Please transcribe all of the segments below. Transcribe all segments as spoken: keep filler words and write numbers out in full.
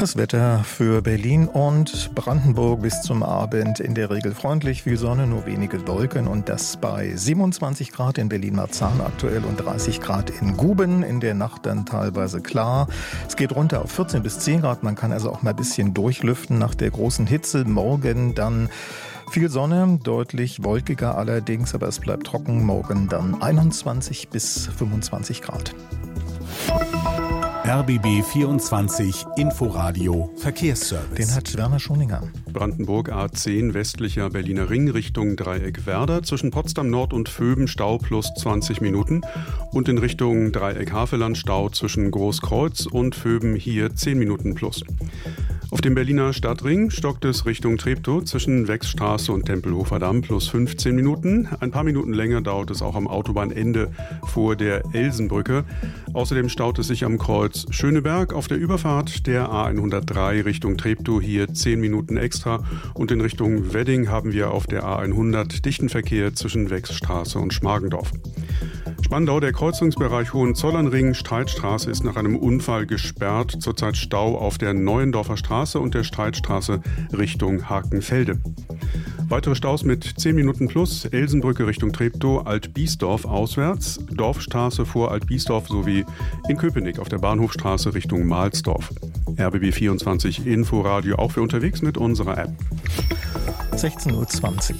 Das Wetter für Berlin und Brandenburg bis zum Abend in der Regel freundlich, viel Sonne, nur wenige Wolken und das bei siebenundzwanzig Grad in Berlin-Marzahn aktuell und dreißig Grad in Guben, in der Nacht dann teilweise klar. Es geht runter auf vierzehn bis zehn Grad, man kann also auch mal ein bisschen durchlüften nach der großen Hitze. Morgen dann viel Sonne, deutlich wolkiger allerdings, aber es bleibt trocken. Morgen dann einundzwanzig bis fünfundzwanzig Grad. R B B vierundzwanzig Inforadio Verkehrsservice. Den hat Werner Schoninger. Brandenburg A zehn westlicher Berliner Ring Richtung Dreieck Werder. Zwischen Potsdam Nord und Vöben Stau plus zwanzig Minuten. Und in Richtung Dreieck Havelland Stau zwischen Großkreuz und Vöben hier zehn Minuten plus. Auf dem Berliner Stadtring stockt es Richtung Treptow zwischen Wechsstraße und Tempelhofer Damm plus fünfzehn Minuten. Ein paar Minuten länger dauert es auch am Autobahnende vor der Elsenbrücke. Außerdem staut es sich am Kreuz Schöneberg auf der Überfahrt der A hundertdrei Richtung Treptow hier zehn Minuten extra. Und in Richtung Wedding haben wir auf der A hundert dichten Verkehr zwischen Wechsstraße und Schmargendorf. Spandau, der Kreuzungsbereich Hohenzollernring, Streitstraße ist nach einem Unfall gesperrt. Zurzeit Stau auf der Neuendorfer Straße und der Streitstraße Richtung Hakenfelde. Weitere Staus mit zehn Minuten plus, Elsenbrücke Richtung Treptow, Altbiesdorf auswärts, Dorfstraße vor Altbiesdorf sowie in Köpenick auf der Bahnhofstraße Richtung Mahlsdorf. R B B vierundzwanzig Inforadio auch für unterwegs mit unserer App. sechzehn Uhr zwanzig.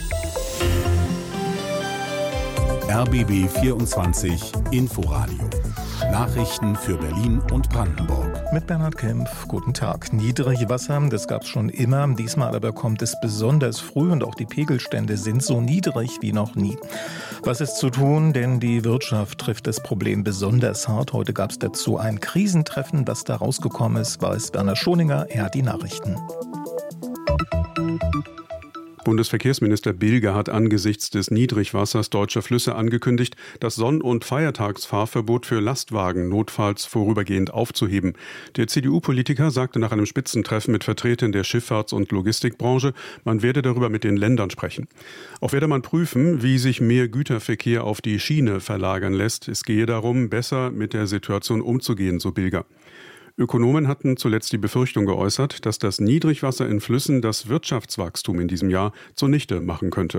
R B B vierundzwanzig Inforadio. Nachrichten für Berlin und Brandenburg. Mit Bernhard Kempf, guten Tag. Niedrigwasser, das gab es schon immer. Diesmal aber kommt es besonders früh und auch die Pegelstände sind so niedrig wie noch nie. Was ist zu tun? Denn die Wirtschaft trifft das Problem besonders hart. Heute gab es dazu ein Krisentreffen. Was da rausgekommen ist, weiß Werner Schoninger. Er hat die Nachrichten. Bundesverkehrsminister Bilger hat angesichts des Niedrigwassers deutscher Flüsse angekündigt, das Sonn- und Feiertagsfahrverbot für Lastwagen notfalls vorübergehend aufzuheben. Der C D U-Politiker sagte nach einem Spitzentreffen mit Vertretern der Schifffahrts- und Logistikbranche, man werde darüber mit den Ländern sprechen. Auch werde man prüfen, wie sich mehr Güterverkehr auf die Schiene verlagern lässt. Es gehe darum, besser mit der Situation umzugehen, so Bilger. Ökonomen hatten zuletzt die Befürchtung geäußert, dass das Niedrigwasser in Flüssen das Wirtschaftswachstum in diesem Jahr zunichte machen könnte.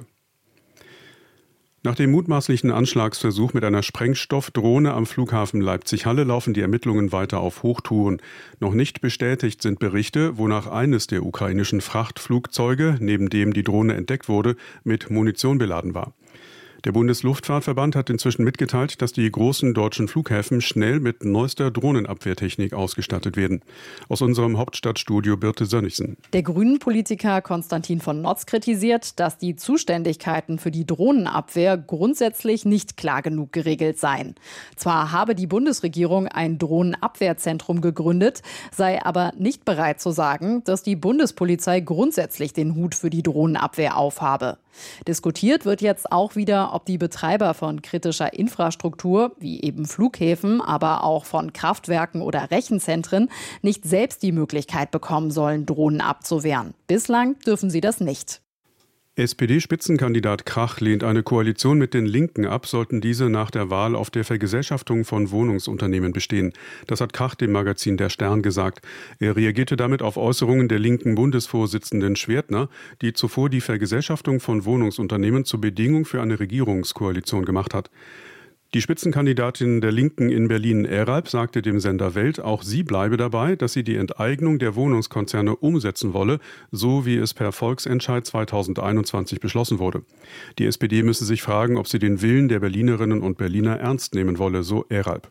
Nach dem mutmaßlichen Anschlagsversuch mit einer Sprengstoffdrohne am Flughafen Leipzig-Halle laufen die Ermittlungen weiter auf Hochtouren. Noch nicht bestätigt sind Berichte, wonach eines der ukrainischen Frachtflugzeuge, neben dem die Drohne entdeckt wurde, mit Munition beladen war. Der Bundesluftfahrtverband hat inzwischen mitgeteilt, dass die großen deutschen Flughäfen schnell mit neuester Drohnenabwehrtechnik ausgestattet werden. Aus unserem Hauptstadtstudio Birte Sönnigsen. Der Grünen-Politiker Konstantin von Notz kritisiert, dass die Zuständigkeiten für die Drohnenabwehr grundsätzlich nicht klar genug geregelt seien. Zwar habe die Bundesregierung ein Drohnenabwehrzentrum gegründet, sei aber nicht bereit zu sagen, dass die Bundespolizei grundsätzlich den Hut für die Drohnenabwehr aufhabe. Diskutiert wird jetzt auch wieder, ob die Betreiber von kritischer Infrastruktur, wie eben Flughäfen, aber auch von Kraftwerken oder Rechenzentren, nicht selbst die Möglichkeit bekommen sollen, Drohnen abzuwehren. Bislang dürfen sie das nicht. S P D-Spitzenkandidat Krach lehnt eine Koalition mit den Linken ab, sollten diese nach der Wahl auf der Vergesellschaftung von Wohnungsunternehmen bestehen. Das hat Krach dem Magazin Der Stern gesagt. Er reagierte damit auf Äußerungen der linken Bundesvorsitzenden Schwertner, die zuvor die Vergesellschaftung von Wohnungsunternehmen zur Bedingung für eine Regierungskoalition gemacht hat. Die Spitzenkandidatin der Linken in Berlin, Eralp, sagte dem Sender Welt, auch sie bleibe dabei, dass sie die Enteignung der Wohnungskonzerne umsetzen wolle, so wie es per Volksentscheid zweitausendeinundzwanzig beschlossen wurde. Die S P D müsse sich fragen, ob sie den Willen der Berlinerinnen und Berliner ernst nehmen wolle, so Eralp.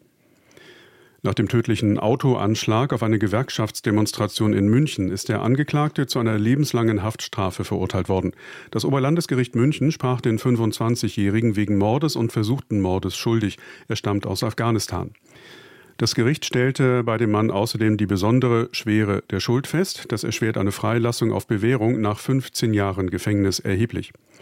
Nach dem tödlichen Autoanschlag auf eine Gewerkschaftsdemonstration in München ist der Angeklagte zu einer lebenslangen Haftstrafe verurteilt worden. Das Oberlandesgericht München sprach den fünfundzwanzigjährigen wegen Mordes und versuchten Mordes schuldig. Er stammt aus Afghanistan. Das Gericht stellte bei dem Mann außerdem die besondere Schwere der Schuld fest. Das erschwert eine Freilassung auf Bewährung nach fünfzehn Jahren Gefängnis erheblich.